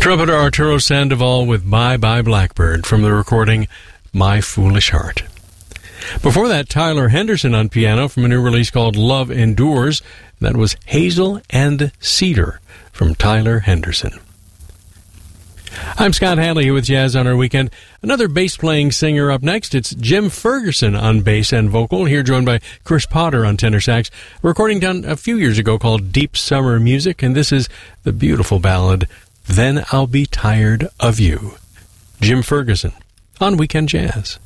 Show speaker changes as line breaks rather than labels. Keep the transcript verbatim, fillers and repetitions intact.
Trumpeter Arturo Sandoval with Bye Bye Blackbird from the recording My Foolish Heart. Before that, Tyler Henderson on piano from a new release called Love Endures. That was Hazel and Cedar from Tyler Henderson. I'm Scott Hadley here with Jazz on Our Weekend. Another bass-playing singer up next. It's Jim Ferguson on bass and vocal, here joined by Chris Potter on tenor sax. A recording done a few years ago called Deep Summer Music, and this is the beautiful ballad, Then I'll Be Tired of You. Jim Ferguson on Weekend Jazz.